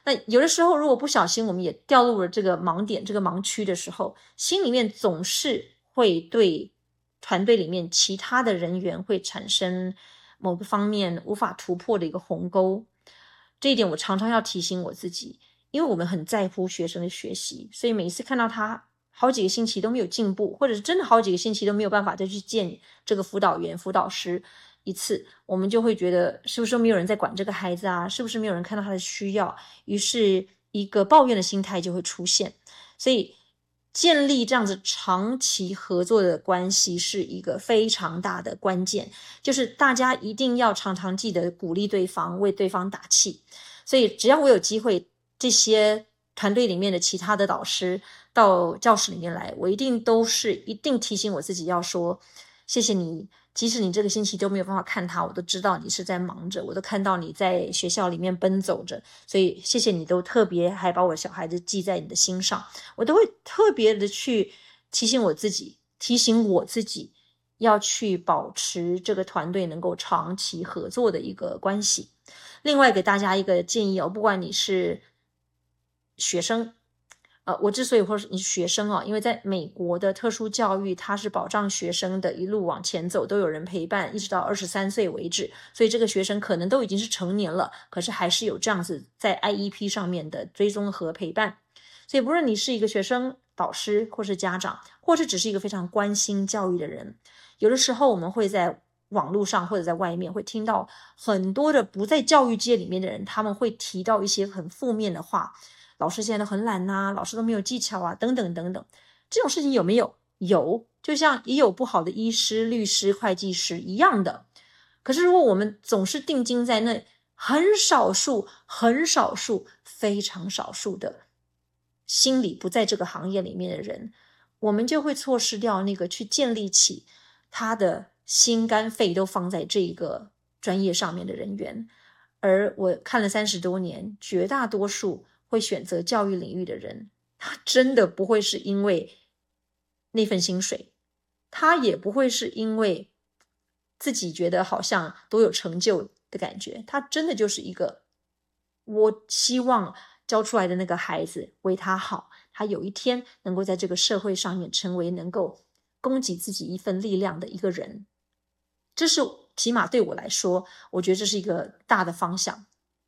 那有的时候如果不小心我们也掉入了这个盲点这个盲区的时候，心里面总是会对团队里面其他的人员会产生某个方面无法突破的一个鸿沟。这一点我常常要提醒我自己，因为我们很在乎学生的学习，所以每一次看到他好几个星期都没有进步，或者是真的好几个星期都没有办法再去见这个辅导员辅导师一次，我们就会觉得是不是没有人在管这个孩子啊，是不是没有人看到他的需要，于是一个抱怨的心态就会出现。所以建立这样子长期合作的关系是一个非常大的关键，就是大家一定要常常记得鼓励对方，为对方打气。所以只要我有机会，这些团队里面的其他的导师到教室里面来，我一定提醒我自己要说谢谢你，即使你这个星期都没有办法看他，我都知道你是在忙着，我都看到你在学校里面奔走着，所以谢谢你都特别还把我小孩子记在你的心上，我都会特别的去提醒我自己要去保持这个团队能够长期合作的一个关系。另外给大家一个建议不管你是学生我之所以说你是学生因为在美国的特殊教育，它是保障学生的一路往前走，都有人陪伴，一直到23岁为止，所以这个学生可能都已经是成年了，可是还是有这样子在 IEP 上面的追踪和陪伴。所以不论你是一个学生、导师，或是家长，或是只是一个非常关心教育的人，有的时候我们会在网络上或者在外面会听到很多的不在教育界里面的人，他们会提到一些很负面的话，老师现在都很懒老师都没有技巧等等等等。这种事情有没有？有，就像也有不好的医师、律师、会计师一样的。可是如果我们总是定睛在那很少数非常少数的心里不在这个行业里面的人，我们就会错失掉那个去建立起他的心肝肺都放在这个专业上面的人员。而我看了30多年，绝大多数会选择教育领域的人，他真的不会是因为那份薪水，他也不会是因为自己觉得好像多有成就的感觉，他真的就是一个我希望教出来的那个孩子为他好，他有一天能够在这个社会上面成为能够供给自己一份力量的一个人。这是起码对我来说，我觉得这是一个大的方向。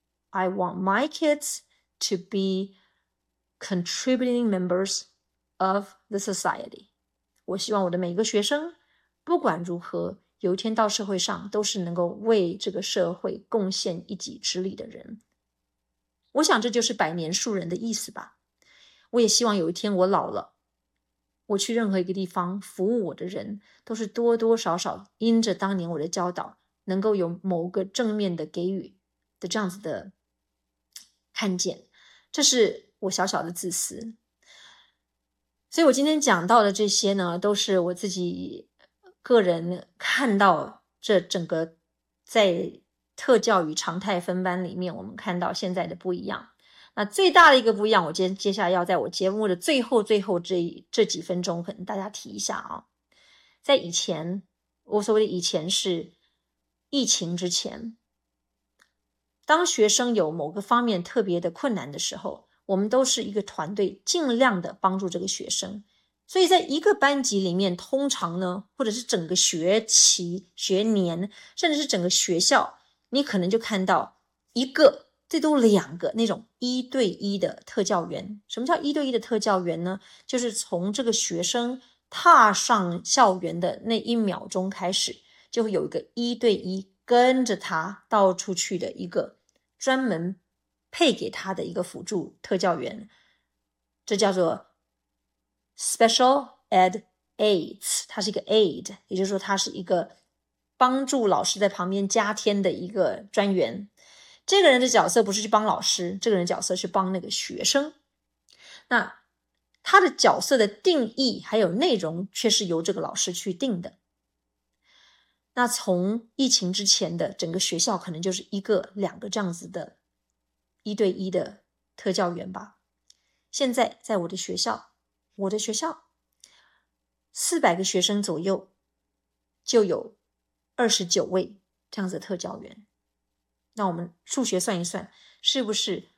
I want my kids to be contributing members of the society。 我希望我的每一个学生不管如何，有一天到社会上都是能够为这个社会贡献一己之力的人。我想这就是百年树人的意思吧。我也希望有一天我老了，我去任何一个地方服务我的人，都是多多少少因着当年我的教导，能够有某个正面的给予的这样子的看见。这是我小小的自私。所以我今天讲到的这些呢，都是我自己个人看到这整个在特教与常态分班里面，我们看到现在的不一样。那最大的一个不一样，我接下来要在我节目的最后这几分钟，可能大家提一下在以前，我所谓的以前是疫情之前，当学生有某个方面特别的困难的时候，我们都是一个团队，尽量的帮助这个学生。所以在一个班级里面，通常呢，或者是整个学期、学年，甚至是整个学校，你可能就看到一个最多2个那种1对1的特教员。什么叫1对1的特教员呢？就是从这个学生踏上校园的那1秒钟开始，就会有一个1对1跟着他到处去的一个专门配给他的一个辅助特教员。这叫做 Special Ed Aids， 它是一个 aid， 也就是说它是一个帮助老师在旁边加添的一个专员。这个人的角色不是去帮老师，这个人的角色是帮那个学生。那他的角色的定义还有内容却是由这个老师去定的。那从疫情之前的整个学校可能就是1个2个这样子的1对1的特教员吧。现在在我的学校400个学生左右，就有29位这样子的特教员。那我们数学算一算，是不是